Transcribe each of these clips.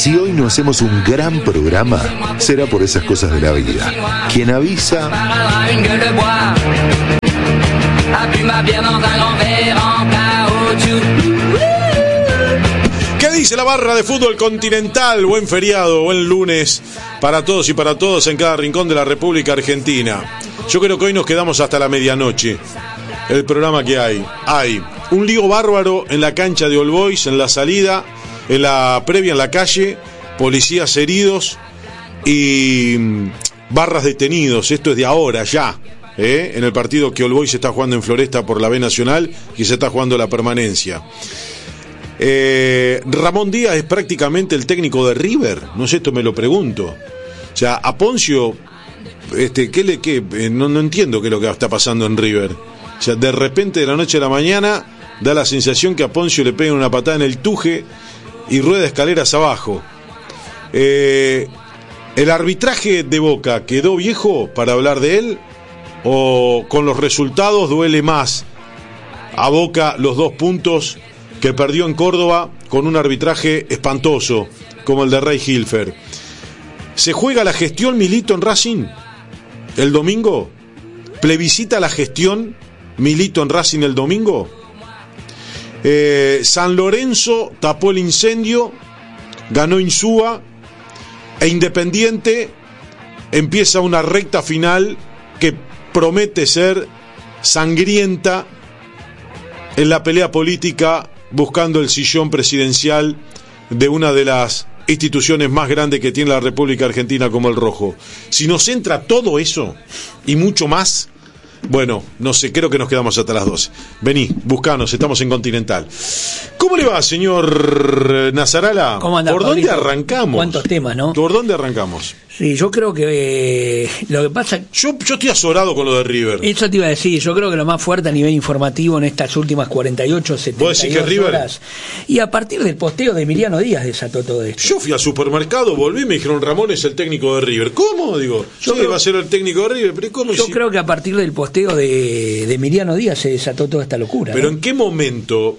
Si hoy no hacemos un gran programa, será por esas cosas de la vida. Quien avisa... ¿Qué dice la barra de fútbol continental? Buen feriado, buen lunes para todos y para todos en cada rincón de la República Argentina. Yo creo que hoy nos quedamos hasta la medianoche. El programa que hay un lío bárbaro en la cancha de All Boys, en la salida, en la previa en la calle, policías heridos y barras detenidos. Esto es de ahora ya, en el partido que All Boys se está jugando en Floresta por la B Nacional y se está jugando la permanencia. Ramón Díaz es prácticamente el técnico de River. No sé, esto me lo pregunto. O sea, a Poncio, no entiendo qué es lo que está pasando en River. O sea, de repente de la noche a la mañana da la sensación que a Poncio le pegan una patada en el tuje y rueda escaleras abajo. ¿El arbitraje de Boca quedó viejo para hablar de él? ¿O con los resultados duele más a Boca los 2 puntos que perdió en Córdoba con un arbitraje espantoso como el de Rey Hilfer? ¿Se juega la gestión Milito en Racing el domingo? ¿Plebiscita la gestión Milito en Racing el domingo? San Lorenzo tapó el incendio, ganó Insúa, e Independiente empieza una recta final que promete ser sangrienta en la pelea política buscando el sillón presidencial de una de las instituciones más grandes que tiene la República Argentina como el Rojo. Si nos entra todo eso y mucho más, bueno, no sé, creo que nos quedamos hasta las 12. Vení, buscanos, estamos en Continental. ¿Cómo le va, señor Nazarala? ¿Cómo anda, ¿Por Pablito? dónde arrancamos? ¿Cuántos temas, no? ¿Por dónde arrancamos? Sí, yo creo que lo que pasa... Yo estoy azorado con lo de River. Eso te iba a decir, yo creo que lo más fuerte a nivel informativo en estas últimas 48, 72 horas. Y a partir del posteo de Emiliano Díaz desató todo esto. Yo fui al supermercado, volví y me dijeron, Ramón es el técnico de River. ¿Cómo? Digo, va a ser el técnico de River, pero ¿cómo? Yo creo que a partir del posteo de Emiliano Díaz se desató toda esta locura. Pero ¿no? ¿en qué momento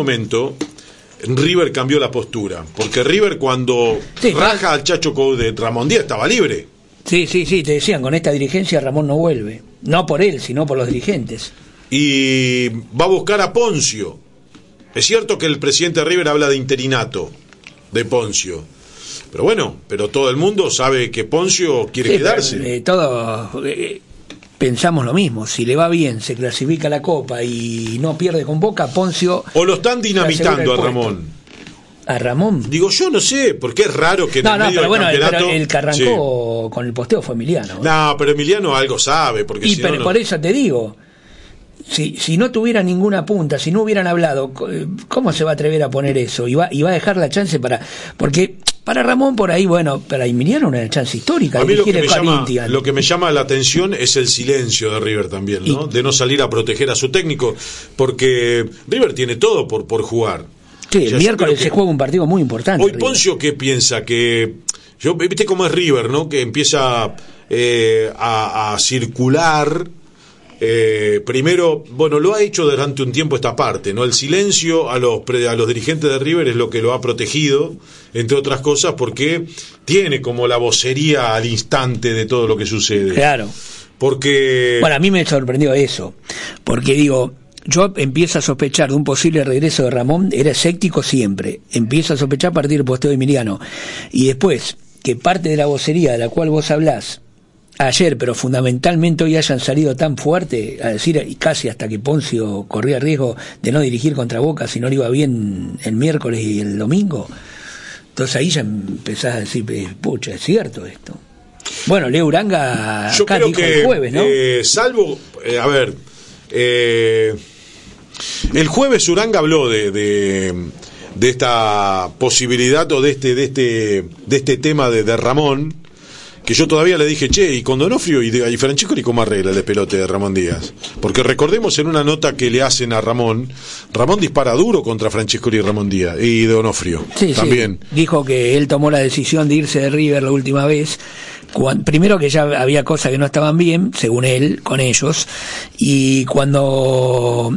River cambió la postura? Porque River cuando raja al Chacho Coudet, Ramón Díaz estaba libre. Sí, te decían, con esta dirigencia Ramón no vuelve. No por él, sino por los dirigentes. Y va a buscar a Poncio. Es cierto que el presidente de River habla de interinato de Poncio. Pero bueno, todo el mundo sabe que Poncio quiere quedarse. Todos pensamos lo mismo. Si le va bien, se clasifica la Copa y no pierde con Boca, Poncio... O lo están dinamitando a Ramón. ¿A Ramón? Digo, yo no sé, porque es raro que en el medio del campeonato... pero el que arrancó con el posteo fue Emiliano. No, pero Emiliano algo sabe, porque si pero por eso te digo, si no tuviera ninguna punta, si no hubieran hablado, ¿cómo se va a atrever a poner eso? Y va a dejar la chance porque para Ramón por ahí, bueno, para Emiliano una chance histórica. A mí lo que me llama la atención es el silencio de River también, ¿no? De no salir a proteger a su técnico, porque River tiene todo por jugar. Sí, el miércoles se juega un partido muy importante. Hoy Poncio, ¿qué piensa? ¿Viste cómo es River, no? Que empieza a circular. Primero, bueno, lo ha hecho durante un tiempo esta parte, ¿no? El silencio a los dirigentes de River es lo que lo ha protegido, entre otras cosas, porque tiene como la vocería al instante de todo lo que sucede. Claro. Porque... Bueno, a mí me sorprendió eso, porque digo... Yo empiezo a sospechar de un posible regreso de Ramón, era escéptico siempre, empiezo a sospechar a partir del posteo de Emiliano, y después, que parte de la vocería de la cual vos hablás, ayer, pero fundamentalmente hoy hayan salido tan fuerte, a decir, y casi hasta que Poncio corría riesgo de no dirigir contra Boca si no le iba bien el miércoles y el domingo, entonces ahí ya empezás a decir, pucha, es cierto esto. Bueno, Leo Uranga yo acá creo dijo que, el jueves, ¿no? Salvo, el jueves Uranga habló de esta posibilidad o de este tema de Ramón, que yo todavía le dije, y con Donofrio y Francescoli, ¿cómo arregla el despelote de Ramón Díaz? Porque recordemos en una nota que le hacen a Ramón dispara duro contra Francescoli y Ramón Díaz y Donofrio también. Sí. Dijo que él tomó la decisión de irse de River la última vez, primero que ya había cosas que no estaban bien, según él, con ellos, y cuando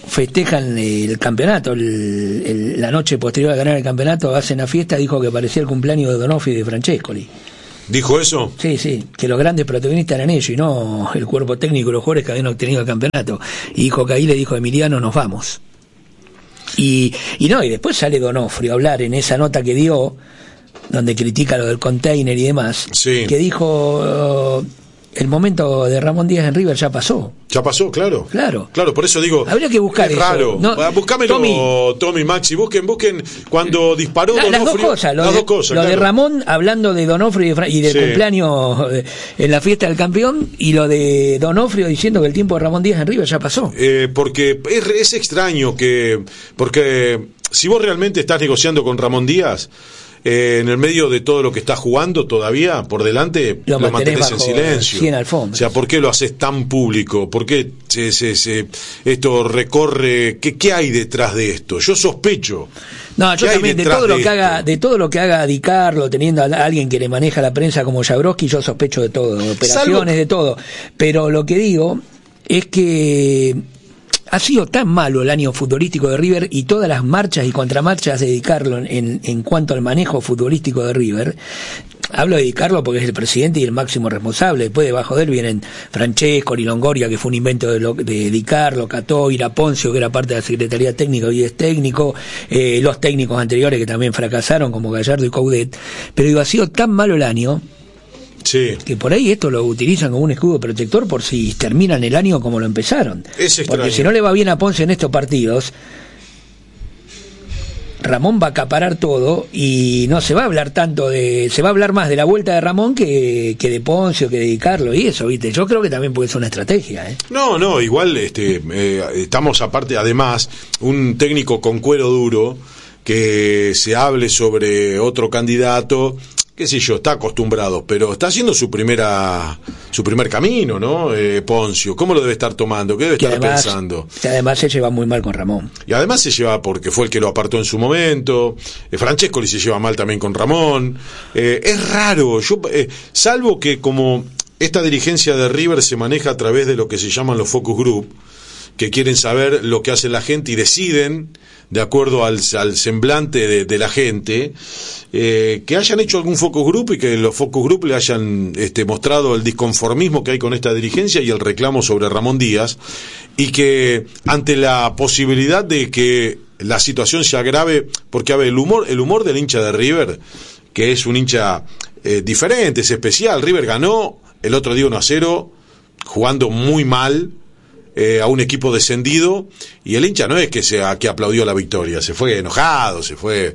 festejan el campeonato, la noche posterior a ganar el campeonato, hacen la fiesta, dijo que parecía el cumpleaños de Donofrio y de Francescoli. ¿Dijo eso? Sí, que los grandes protagonistas eran ellos y no el cuerpo técnico y los jugadores que habían obtenido el campeonato. Y dijo que ahí le dijo a Emiliano, nos vamos. Y después sale Donofrio a hablar en esa nota que dio, donde critica lo del container y demás, sí, que dijo... el momento de Ramón Díaz en River ya pasó. Ya pasó, claro. Claro, por eso digo. Habría que buscar es eso. Raro. No, Buscámelo, Tommy, Maxi. Busquen cuando disparó Donofrio. Las dos cosas. Lo de Ramón hablando de Donofrio y del cumpleaños en la fiesta del campeón, y lo de Donofrio diciendo que el tiempo de Ramón Díaz en River ya pasó. Porque es extraño porque si vos realmente estás negociando con Ramón Díaz, en el medio de todo lo que está jugando todavía por delante, lo mantenés en silencio. O sea, ¿por qué lo haces tan público? ¿Por qué esto recorre? ¿Qué hay detrás de esto? Yo sospecho. No, yo también, de todo lo que haga Di Carlo, teniendo a alguien que le maneja la prensa como Jabrowski, yo sospecho de todo, de operaciones, de todo. Pero lo que digo es que ha sido tan malo el año futbolístico de River y todas las marchas y contramarchas de Di Carlo en cuanto al manejo futbolístico de River. Hablo de Di Carlo porque es el presidente y el máximo responsable. Después debajo de él vienen Francesco, Longoria, que fue un invento de Di Carlo, Cató, Poncio, que era parte de la Secretaría Técnica y es técnico, los técnicos anteriores que también fracasaron como Gallardo y Coudet. Pero digo, ha sido tan malo el año, sí, que por ahí esto lo utilizan como un escudo protector por si terminan el año como lo empezaron. Porque si no le va bien a Ponce en estos partidos, Ramón va a acaparar todo y no se va a hablar se va a hablar más de la vuelta de Ramón que de Ponce o que de Di Carlo y eso, ¿viste? Yo creo que también puede ser una estrategia, ¿eh? No, igual estamos aparte, además, un técnico con cuero duro que se hable sobre otro candidato, qué sé yo, está acostumbrado, pero está haciendo su primer camino, ¿no? Poncio, ¿cómo lo debe estar tomando? ¿Qué debe estar pensando? Que además se lleva muy mal con Ramón. Y además se lleva porque fue el que lo apartó en su momento. Francescoli se lleva mal también con Ramón. Es raro, salvo que como esta dirigencia de River se maneja a través de lo que se llaman los focus group, que quieren saber lo que hace la gente y deciden de acuerdo al semblante de la gente, que hayan hecho algún focus group y que los focus group le hayan mostrado el disconformismo que hay con esta dirigencia y el reclamo sobre Ramón Díaz, y que ante la posibilidad de que la situación se agrave, porque a ver, el humor del hincha de River, que es un hincha diferente, es especial. River ganó el otro día 1-0 jugando muy mal a un equipo descendido, y el hincha no es que aplaudió la victoria, se fue enojado, se fue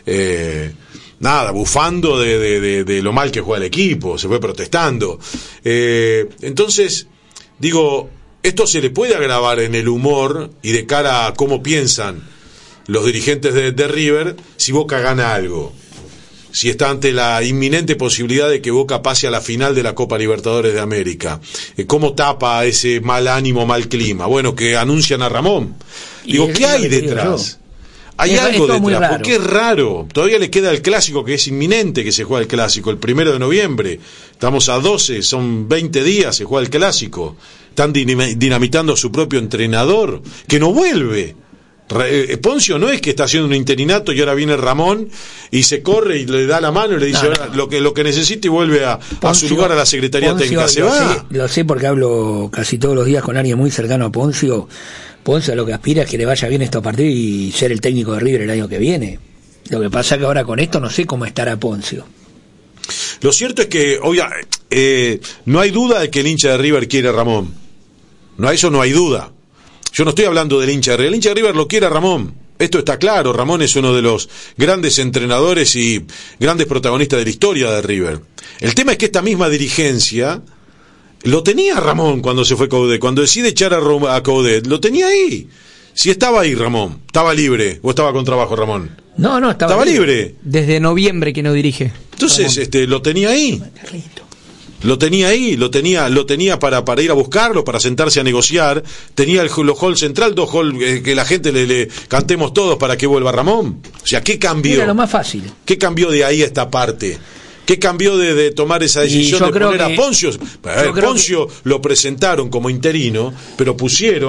bufando de lo mal que juega el equipo, se fue protestando. Entonces, digo, esto se le puede agravar en el humor y de cara a cómo piensan los dirigentes de River si Boca gana algo, si está ante la inminente posibilidad de que Boca pase a la final de la Copa Libertadores de América. ¿Cómo tapa ese mal ánimo, mal clima? Bueno, que anuncian a Ramón. Digo, ¿qué hay detrás? Hay algo detrás, porque es raro. Todavía le queda el clásico, que es inminente que se juega el clásico, el 1 de noviembre. Estamos a 12, son 20 días, se juega el clásico. Están dinamitando a su propio entrenador, que no vuelve. Poncio no es que está haciendo un interinato y ahora viene Ramón y se corre y le da la mano y le dice lo que necesita y vuelve a su lugar a la Secretaría Técnica. Se va. Lo sé porque hablo casi todos los días con alguien muy cercano a Poncio. Poncio lo que aspira es que le vaya bien estos partidos y ser el técnico de River el año que viene. Lo que pasa es que ahora con esto no sé cómo estará Poncio. Lo cierto es que no hay duda de que el hincha de River quiere a Ramón. Eso no hay duda. Yo no estoy hablando del hincha de River. El hincha de River lo quiere a Ramón. Esto está claro. Ramón es uno de los grandes entrenadores y grandes protagonistas de la historia de River. El tema es que esta misma dirigencia lo tenía Ramón cuando se fue Coudet. Cuando decide echar a Coudet, lo tenía ahí. Si estaba ahí Ramón, estaba libre o estaba con trabajo Ramón. No, estaba libre. Desde noviembre que no dirige. Entonces, lo tenía ahí. Lo tenía ahí, lo tenía para ir a buscarlo, para sentarse a negociar. Tenía los hall central, 2 hall que la gente le cantemos todos para que vuelva Ramón. O sea, ¿qué cambió? Era lo más fácil. ¿Qué cambió de ahí a esta parte? ¿Qué cambió de tomar esa decisión de poner a Poncio? Poncio lo presentaron como interino, pero pusieron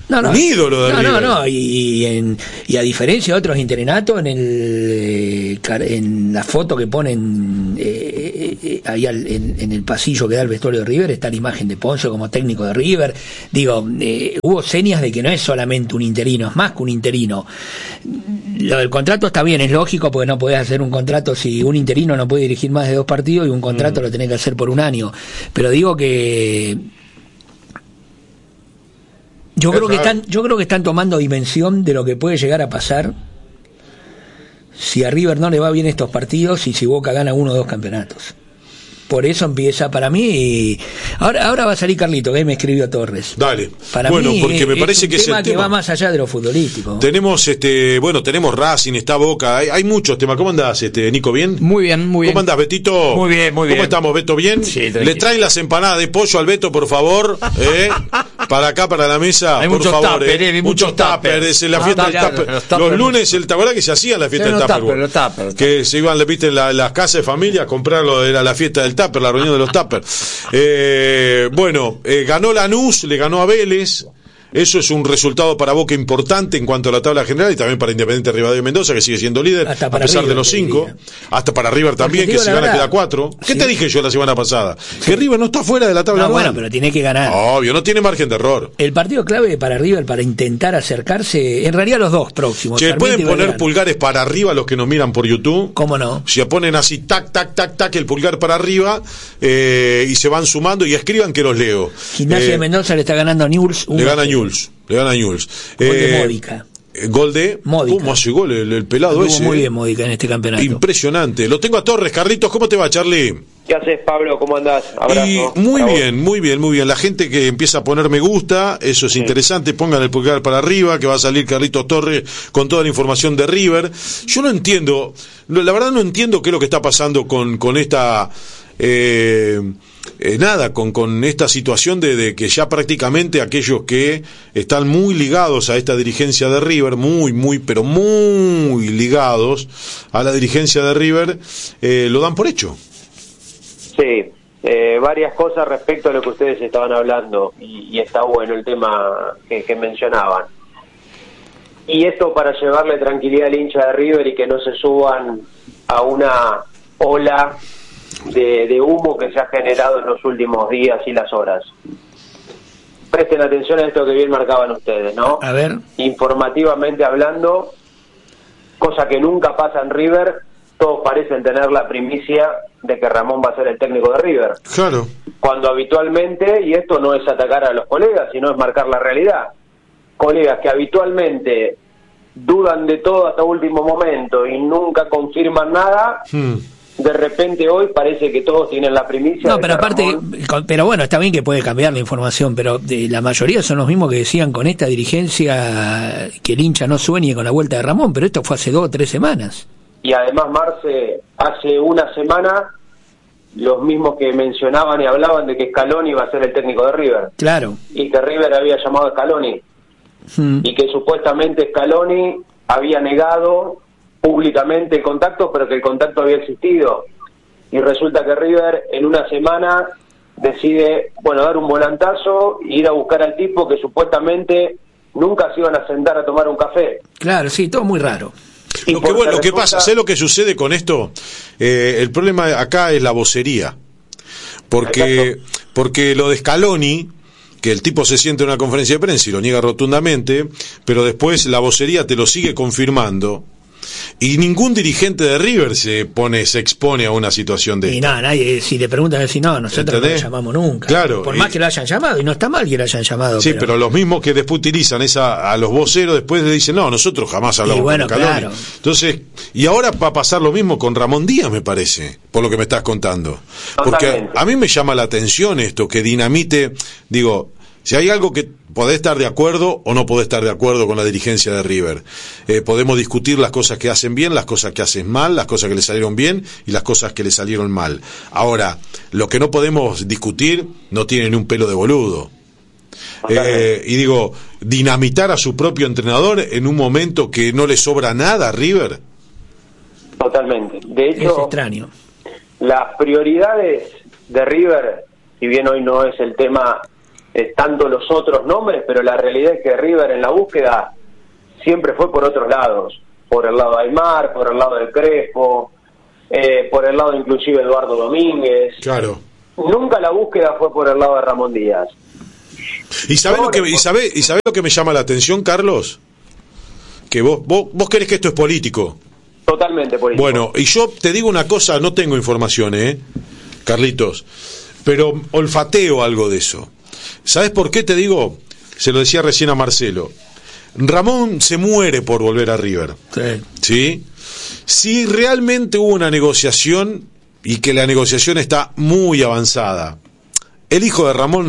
un ídolo de River. Y a diferencia de otros interinatos, en la foto que ponen ahí en el pasillo que da el vestuario de River está la imagen de Poncio como técnico de River. Digo, hubo señas de que no es solamente un interino, es más que un interino. Lo del contrato está bien, es lógico, porque no podés hacer un contrato si un interino no puede dirigir más de 2 partidos, y un contrato lo tenés que hacer por un año. Pero digo que yo creo que están tomando dimensión de lo que puede llegar a pasar si a River no le va bien estos partidos y si Boca gana 1 o 2 campeonatos. Por eso empieza para mí. Ahora va a salir Carlito, que me escribió Torres. Dale. Para bueno, mí porque me parece que es el tema que va más allá de lo futbolístico. Tenemos tenemos Racing, está Boca, hay muchos temas. ¿Cómo andás, Nico? ¿Bien? Muy bien. ¿Cómo andás, Betito? Muy bien. ¿Cómo estamos, Beto? ¿Bien? Sí, le traen las empanadas de pollo al Beto, por favor, para acá, para la mesa, hay por muchos favor. Hay muchos tupper. Es la fiesta del tupper. Los lunes, ¿te acuerdas que se hacía la fiesta del tupper? Los tupper. Que se iban, viste, en las casas de familia a comprarlo, era la fiesta del tupper, la reunión de los tupper. Ganó Lanús, le ganó a Vélez. Eso es un resultado para Boca importante en cuanto a la tabla general, y también para Independiente Rivadavia y Mendoza, que sigue siendo líder a pesar River, de los 5. Hasta para River también, que si gana queda 4. ¿Qué te dije yo la semana pasada? Que River no está fuera de la tabla. Bueno, pero tiene que ganar. Obvio, no tiene margen de error. El partido clave para River, para intentar acercarse, en realidad los 2 próximos. Pueden poner pulgares para arriba los que nos miran por YouTube. ¿Cómo no? Si ponen así, tac, tac, tac, tac, el pulgar para arriba, y se van sumando y escriban que los leo. Gimnasia de Mendoza le está ganando a Newell's. Le gana Newell's. Gol de Módica. Gol de Módica. ¿Cómo hace gol el pelado ese? Muy bien Módica en este campeonato. Impresionante. Lo tengo a Torres. Carlitos, ¿cómo te va, Charlie? ¿Qué haces, Pablo? ¿Cómo andás? Abrazo. Y muy bien. La gente que empieza a poner me gusta, eso es interesante. Pongan el pulgar para arriba, que va a salir Carlitos Torres con toda la información de River. Yo no entiendo, la verdad no entiendo qué es lo que está pasando con esta... con esta situación de que ya prácticamente aquellos que están muy ligados a esta dirigencia de River, pero muy ligados a la dirigencia de River, lo dan por hecho. Sí, varias cosas respecto a lo que ustedes estaban hablando, y está bueno el tema que mencionaban. Y esto para llevarle tranquilidad al hincha de River y que no se suban a una ola de humo que se ha generado en los últimos días y las horas. Presten atención a esto que bien marcaban ustedes, ¿no? A ver. Informativamente hablando, cosa que nunca pasa en River, todos parecen tener la primicia de que Ramón va a ser el técnico de River. Claro. Cuando habitualmente, y esto no es atacar a los colegas, sino es marcar la realidad, colegas que habitualmente dudan de todo hasta último momento y nunca confirman nada, de repente hoy parece que todos tienen la primicia. No, pero aparte, pero bueno, está bien que puede cambiar la información, pero la mayoría son los mismos que decían con esta dirigencia que el hincha no sueñe con la vuelta de Ramón, pero esto fue hace 2 o 3 semanas. Y además, Marce, hace una semana los mismos que mencionaban y hablaban de que Scaloni iba a ser el técnico de River. Claro. Y que River había llamado a Scaloni. Y que supuestamente Scaloni había negado públicamente el contacto, pero que el contacto había existido. Y resulta que River en una semana decide, dar un volantazo e ir a buscar al tipo que supuestamente nunca se iban a sentar a tomar un café. Claro, sí, todo muy raro. Lo que pasa, ¿sé lo que sucede con esto? El problema acá es la vocería. Porque lo de Scaloni, que el tipo se siente en una conferencia de prensa y lo niega rotundamente, pero después la vocería te lo sigue confirmando, y ningún dirigente de River se expone a una situación de esta. Y nada, nadie, si le preguntan, decir no, nosotros ¿entendés? No lo llamamos nunca. Claro, por más que lo hayan llamado, y no está mal que lo hayan llamado. Sí, pero los mismos que después utilizan a los voceros, después le dicen, no, nosotros jamás hablamos con Scaloni. Claro. Entonces, y ahora va a pasar lo mismo con Ramón Díaz, me parece, por lo que me estás contando. Porque a mí me llama la atención esto, que dinamite, digo, si hay algo que podés estar de acuerdo o no podés estar de acuerdo con la dirigencia de River. Podemos discutir las cosas que hacen bien, las cosas que hacen mal, las cosas que le salieron bien y las cosas que le salieron mal. Ahora, lo que no podemos discutir no tiene ni un pelo de boludo. Y digo, dinamitar a su propio entrenador en un momento que no le sobra nada a River. Totalmente. De hecho, es extraño. Las prioridades de River, si bien hoy no es el tema tanto los otros nombres, pero la realidad es que River en la búsqueda siempre fue por otros lados, por el lado de Aymar, por el lado del Crespo, por el lado inclusive Eduardo Domínguez. Claro. Nunca la búsqueda fue por el lado de Ramón Díaz. ¿Y sabés lo que me llama la atención, Carlos? Que vos querés que esto es político. Totalmente político. Bueno, y yo te digo una cosa, no tengo información, Carlitos, pero olfateo algo de eso. ¿Sabés por qué te digo? Se lo decía recién a Marcelo. Ramón se muere por volver a River. ¿Sí? Si realmente hubo una negociación y que la negociación está muy avanzada, el hijo de Ramón